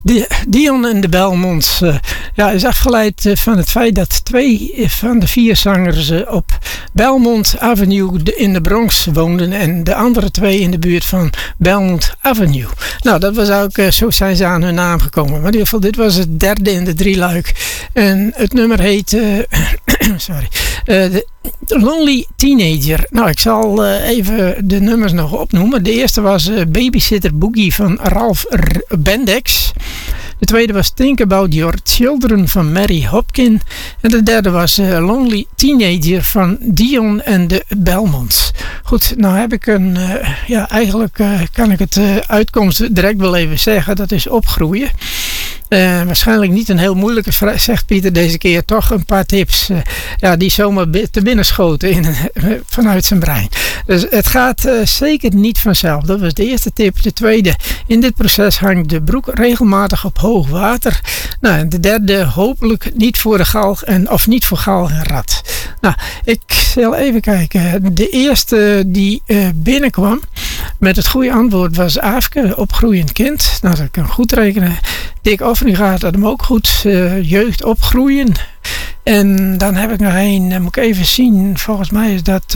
Dion en de Belmonts is afgeleid van het feit dat 2 van de 4 zangers op Belmont Avenue in de Bronx woonden en de andere 2 in de buurt van Belmont Avenue. Nou, dat was ook, zo zijn ze aan hun naam gekomen. Maar in ieder geval, dit was het derde in de drieluik. En het nummer heet The Lonely Teenager. Nou, ik zal even de nummers nog opnoemen. De eerste was Babysitter Boogie van Ralph Bendix. De tweede was Think About Your Children van Mary Hopkin. En de derde was Lonely Teenager van Dion en de Belmonts. Goed, nou heb ik eigenlijk kan ik het uitkomst direct wel even zeggen. Dat is opgroeien. Waarschijnlijk niet een heel moeilijke vraag, zegt Pieter deze keer. Toch een paar tips die zomaar te binnen schoten vanuit zijn brein. Dus het gaat zeker niet vanzelf. Dat was de eerste tip. De tweede, in dit proces hangt de broek regelmatig op hoog water. Nou, en de derde, hopelijk niet voor de galg of niet voor galg en rat. Nou, ik zal even kijken. De eerste die binnenkwam met het goede antwoord was Aafke, opgroeiend kind. Nou, dat kan goed rekenen. Dick Offringa had hem ook goed. Jeugd opgroeien. En dan heb ik nog een, moet ik even zien. Volgens mij is dat...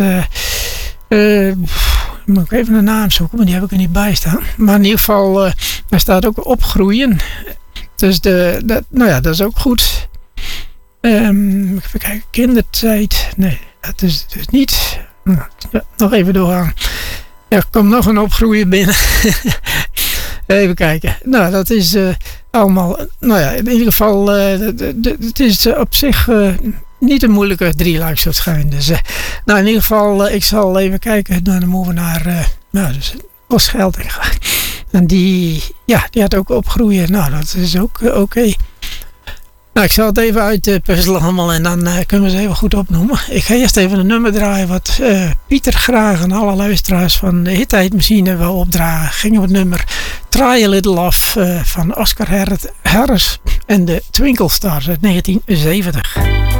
moet ik even een naam zoeken, maar die heb ik er niet bij staan. Maar in ieder geval, daar staat ook opgroeien. Dus dat is ook goed. Even kijken, kindertijd. Nee, dat is dus niet. Nog even doorgaan. Er komt nog een opgroeien binnen. Even kijken. Nou, dat is allemaal... Nou ja, in ieder geval... het is op zich niet een moeilijke drieluik zo het schijnt. Dus, nou, in ieder geval... ik zal even kijken. Dan moeten we naar... dus Oostgelding gaan. En die had ook opgroeien. Nou, dat is ook oké. Nou, ik zal het even uitpuzzelen allemaal en dan kunnen we ze even goed opnoemen. Ik ga eerst even een nummer draaien wat Pieter graag en alle luisteraars van de Hit-Machine wil opdragen. Ging op het nummer Try a Little Love van Oscar Harris en de Twinkle Stars uit 1970.